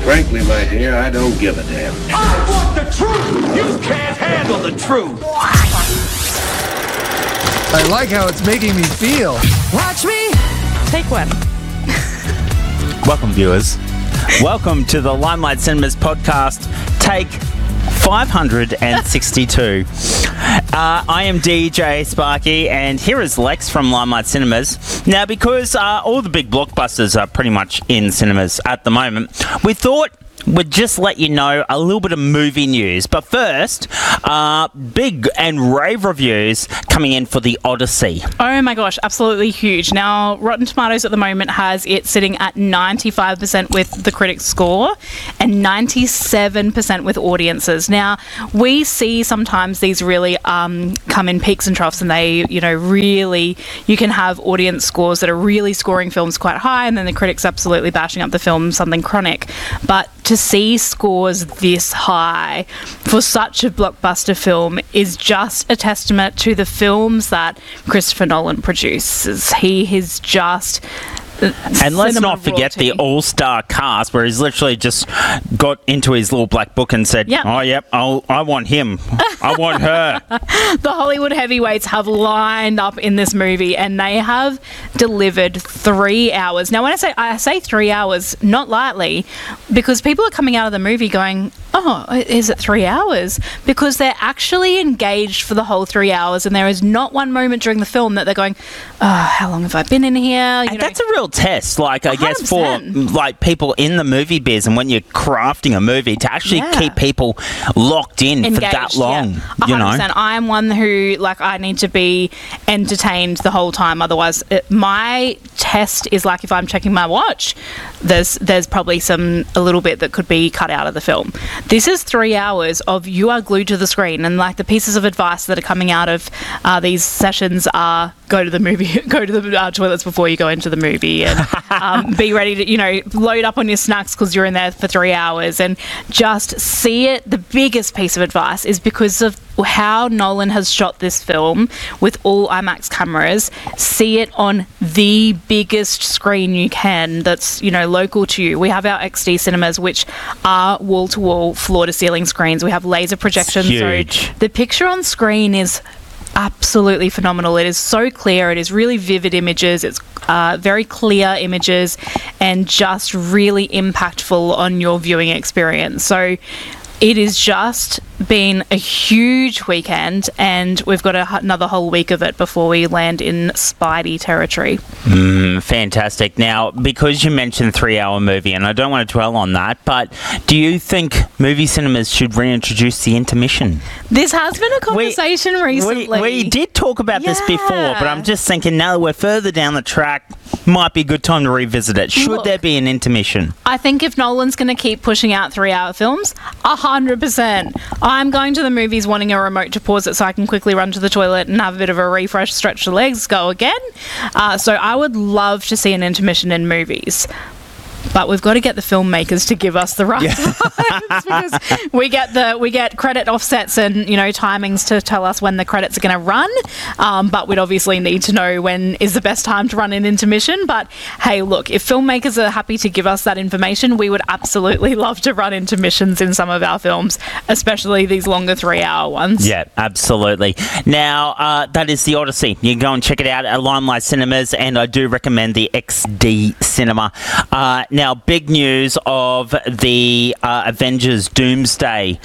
Frankly, my dear, I don't give a damn. I want the truth! You can't handle the truth! I like how it's making me feel. Watch me. Take one. Welcome, viewers. Welcome to the Limelight Cinemas podcast, take 562. I am DJ Sparky, and here is Lex from Limelight Cinemas. Now, because all the big blockbusters are pretty much in cinemas at the moment, we thought we'd just let you know a little bit of movie news. But first, big and rave reviews coming in for The Odyssey. Oh my gosh, absolutely huge. Now, Rotten Tomatoes at the moment has it sitting at 95% with the critics score and 97% with audiences. Now, we see sometimes these really come in peaks and troughs, and they, really, you can have audience scores that are really scoring films quite high, and then the critics absolutely bashing up the film, something chronic. But to see scores this high for such a blockbuster film is just a testament to the films that Christopher Nolan produces. He is just... And let's not forget the all-star cast, where he's literally just got into his little black book and said, I want him. I want her. The Hollywood heavyweights have lined up in this movie, and they have delivered 3 hours. Now, when I say 3 hours, not lightly, because people are coming out of the movie going, oh, is it 3 hours? Because they're actually engaged for the whole 3 hours, and there is not one moment during the film that they're going, oh, how long have I been in here? And that's a real test, I guess, for people in the movie biz, and when you're crafting a movie, to actually keep people locked in engaged, for that long. 100%. I'm one who, I need to be entertained the whole time. Otherwise, my test is if I'm checking my watch, there's probably a little bit that could be cut out of the film. This is 3 hours of you are glued to the screen, and the pieces of advice that are coming out of these sessions are go to the movie, go to the toilets before you go into the movie, and be ready to, load up on your snacks because you're in there for 3 hours, and just see it. The biggest piece of advice is because of how Nolan has shot this film with all IMAX cameras. See it on the biggest screen you can that's, local to you. We have our XD cinemas, which are wall-to-wall, floor-to-ceiling screens. We have laser projections. Huge. So the picture on screen is absolutely phenomenal. It is so clear. It is really vivid images. It's very clear images, and just really impactful on your viewing experience. So it has just been a huge weekend, and we've got another whole week of it before we land in Spidey territory. Fantastic. Now, because you mentioned 3 hour movie, and I don't want to dwell on that, but do you think movie cinemas should reintroduce the intermission? This has been a conversation recently. We did talk about this before, but I'm just thinking now that we're further down the track, might be a good time to revisit it. Should there be an intermission? I think if Nolan's going to keep pushing out 3 hour films, 100%. I'm going to the movies wanting a remote to pause it so I can quickly run to the toilet and have a bit of a refresh, stretch the legs, go again. So I would love to see an intermission in movies. But we've got to get the filmmakers to give us the right times, because we get credit offsets and timings to tell us when the credits are going to run. But we'd obviously need to know when is the best time to run an intermission. But hey, look, if filmmakers are happy to give us that information, we would absolutely love to run intermissions in some of our films, especially these longer 3 hour ones. Yeah, absolutely. Now, that is The Odyssey. You can go and check it out at Limelight Cinemas, and I do recommend the XD Cinema. Now, big news of the Avengers Doomsday.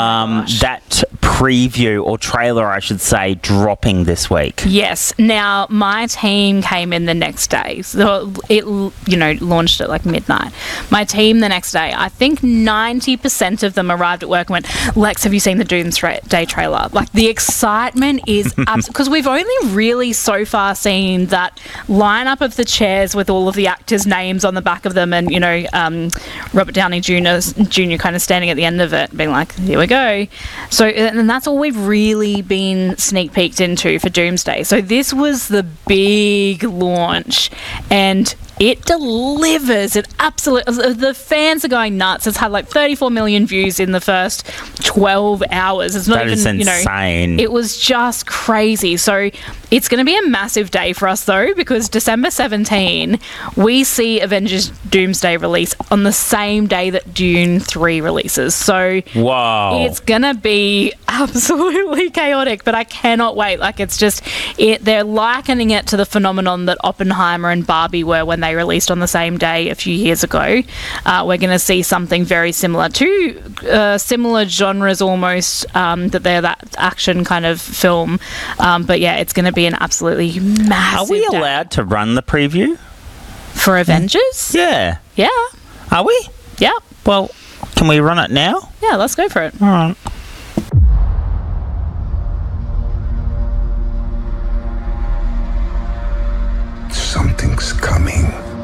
That preview, or trailer, I should say, dropping this week. Yes. Now, my team came in the next day. So it, launched at midnight. My team the next day, I think 90% of them arrived at work and went, Lex, have you seen the Doomsday trailer? The excitement is because we've only really so far seen that lineup of the chairs with all of the actors' names on the back of them, and Robert Downey Jr. kind of standing at the end of it being like, here we go. So, and that's all we've really been sneak peeked into for Doomsday. So this was the big launch, and it delivers. It absolutely. The fans are going nuts. It's had like 34 million views in the first 12 hours. It's not That even is insane. It was just crazy. So it's going to be a massive day for us though, because December 17, we see Avengers Doomsday release on the same day that Dune 3 releases. So Wow. it's going to be absolutely chaotic, but I cannot wait. Like, it's just, they're likening it to the phenomenon that Oppenheimer and Barbie were when they released on the same day a few years ago. We're going to see something very similar to similar genres almost, that they're that action kind of film. But yeah, it's going to be an absolutely massive Are we day. allowed to run the preview? For Avengers? Yeah. Yeah. Are we? Yeah. Well, can we run it now? Yeah, let's go for it. All right. Something's coming.